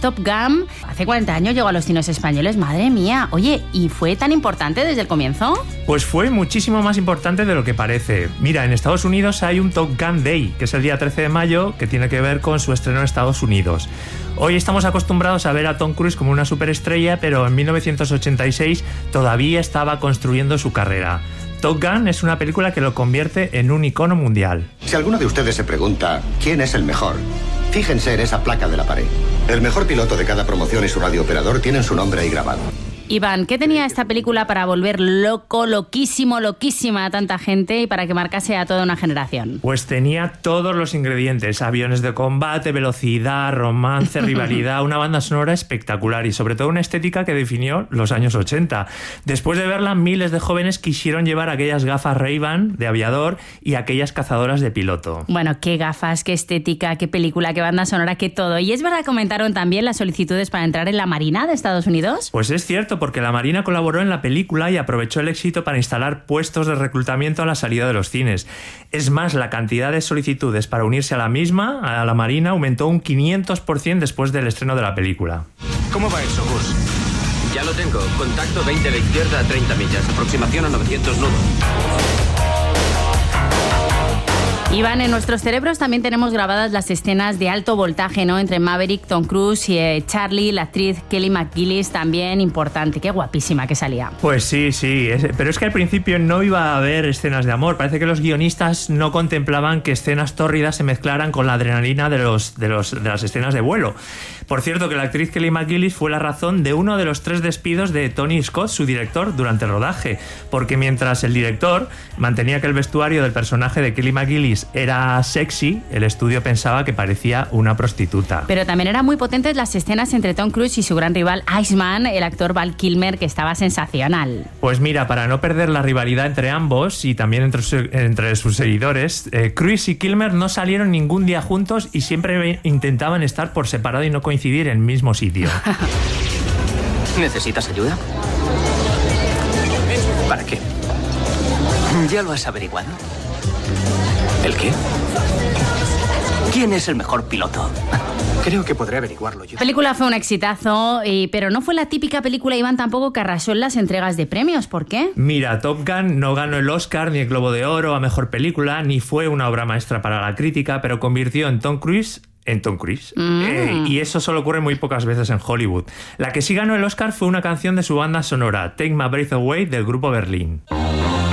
Top Gun. Hace 40 años llegó a los cines españoles, madre mía. Oye, ¿y fue tan importante desde el comienzo? Pues fue muchísimo más importante de lo que parece. Mira, en Estados Unidos hay un Top Gun Day, que es el día 13 de mayo, que tiene que ver con su estreno en Estados Unidos. Hoy estamos acostumbrados a ver a Tom Cruise como una superestrella, pero en 1986 todavía estaba construyendo su carrera. Top Gun es una película que lo convierte en un icono mundial. Si alguno de ustedes se pregunta quién es el mejor, fíjense en esa placa de la pared. El mejor piloto de cada promoción y su radiooperador tienen su nombre ahí grabado. Iván, ¿qué tenía esta película para volver loquísima a tanta gente y para que marcase a toda una generación? Pues tenía todos los ingredientes: aviones de combate, velocidad, romance, rivalidad, una banda sonora espectacular y sobre todo una estética que definió los años 80. Después de verla, miles de jóvenes quisieron llevar aquellas gafas Ray-Ban de aviador y aquellas cazadoras de piloto. Bueno, qué gafas, qué estética, qué película, qué banda sonora, qué todo. ¿Y es verdad que comentaron también las solicitudes para entrar en la Marina de Estados Unidos? Pues es cierto, porque la Marina colaboró en la película y aprovechó el éxito para instalar puestos de reclutamiento a la salida de los cines. Es más, la cantidad de solicitudes para unirse a la misma, a la Marina, aumentó un 500% después del estreno de la película. ¿Cómo va eso, Gus? Ya lo tengo. Contacto 20 de izquierda a 30 millas. Aproximación a 900 nudos. Iván, en nuestros cerebros también tenemos grabadas las escenas de alto voltaje, ¿no? Entre Maverick, Tom Cruise y Charlie, la actriz Kelly McGillis, también importante. Qué guapísima que salía. Pues sí, pero es que al principio no iba a haber escenas de amor. Parece que los guionistas no contemplaban que escenas tórridas se mezclaran con la adrenalina de las escenas de vuelo. Por cierto, que la actriz Kelly McGillis fue la razón de uno de los 3 despidos de Tony Scott, su director, durante el rodaje. Porque mientras el director mantenía que el vestuario del personaje de Kelly McGillis era sexy, el estudio pensaba que parecía una prostituta. Pero también eran muy potentes las escenas entre Tom Cruise y su gran rival Iceman, el actor Val Kilmer, que estaba sensacional. Pues mira, para no perder la rivalidad entre ambos y también entre sus seguidores, Cruise y Kilmer no salieron ningún día juntos y siempre intentaban estar por separado y no coincidir en el mismo sitio. ¿Necesitas ayuda? ¿Para qué? ¿Ya lo has averiguado? ¿El qué? ¿Quién es el mejor piloto? Creo que podré averiguarlo yo. La película fue un exitazo, pero no fue la típica película, Iván, tampoco que arrasó en las entregas de premios. ¿Por qué? Mira, Top Gun no ganó el Oscar ni el Globo de Oro a Mejor Película, ni fue una obra maestra para la crítica, pero convirtió en Tom Cruise. Y eso solo ocurre muy pocas veces en Hollywood. La que sí ganó el Oscar fue una canción de su banda sonora, Take My Breath Away, del grupo Berlín.